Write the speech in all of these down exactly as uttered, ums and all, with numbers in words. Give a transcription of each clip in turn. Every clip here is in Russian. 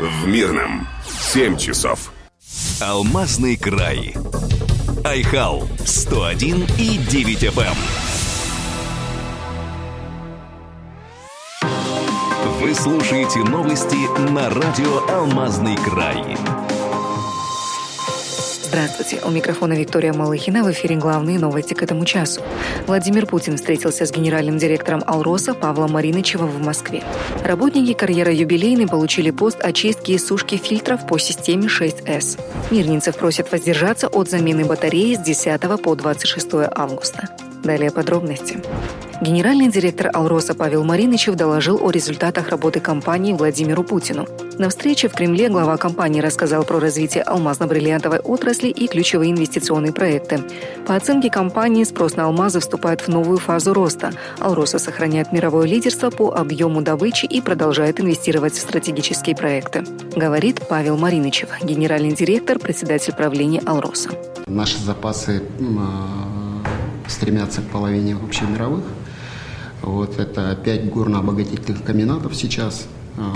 В Мирном семь часов. Алмазный край. Айхал сто один и девять эф эм. Вы слушаете новости на радио «Алмазный край». Здравствуйте, у микрофона Виктория Малыхина. В эфире главные новости к этому часу. Владимир Путин встретился с генеральным директором «Алроса» Павлом Маринычевым в Москве. Работники карьера «Юбилейный» получили пост очистки и сушки фильтров по системе шесть эс. Мирнинцев просят воздержаться от замены батареи с десятого по двадцать шестое августа. Далее подробности. Генеральный директор «Алроса» Павел Маринычев доложил о результатах работы компании Владимиру Путину. На встрече в Кремле глава компании рассказал про развитие алмазно-бриллиантовой отрасли и ключевые инвестиционные проекты. По оценке компании, спрос на алмазы вступает в новую фазу роста. «Алроса» сохраняет мировое лидерство по объему добычи и продолжает инвестировать в стратегические проекты, говорит Павел Маринычев, генеральный директор, председатель правления «Алроса». Наши запасы стремятся к половине вообще мировых. Вот это пять горно-обогатительных комбинатов сейчас.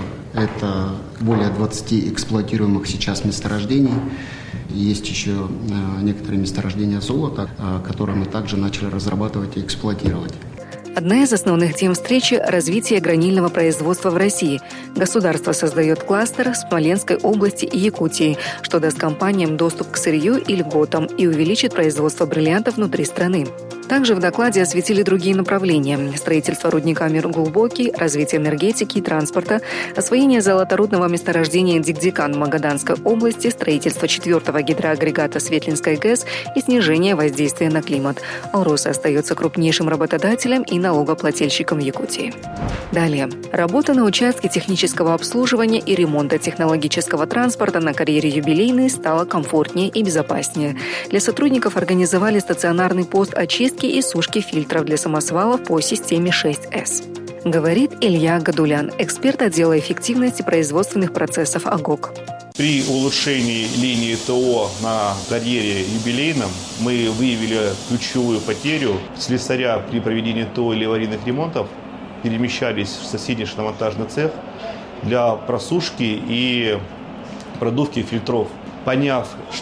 Это более двадцати эксплуатируемых сейчас месторождений. Есть еще некоторые месторождения золота, которые мы также начали разрабатывать и эксплуатировать. Одна из основных тем встречи – развитие гранильного производства в России. Государство создает кластер в Смоленской области и Якутии, что даст компаниям доступ к сырью и льготам и увеличит производство бриллиантов внутри страны. Также в докладе осветили другие направления – строительство рудника Мир-Глубокий, развитие энергетики и транспорта, освоение золоторудного месторождения Дикдикан в Магаданской области, строительство четвертого гидроагрегата Светлинской ГЭС и снижение воздействия на климат. «Алроса» остается крупнейшим работодателем и налогоплательщиком Якутии. Далее. Работа на участке технического обслуживания и ремонта технологического транспорта на карьере «Юбилейный» стала комфортнее и безопаснее. Для сотрудников организовали стационарный пост очистки и сушки фильтров для самосвалов по системе шесть эс. Говорит Илья Гадулян, эксперт отдела эффективности производственных процессов АГОК. При улучшении линии ТО на карьере «Юбилейном» мы выявили ключевую потерю. Слесаря при проведении ТО или аварийных ремонтов перемещались в соседний шиномонтажный цех для просушки и продувки фильтров. Поняв,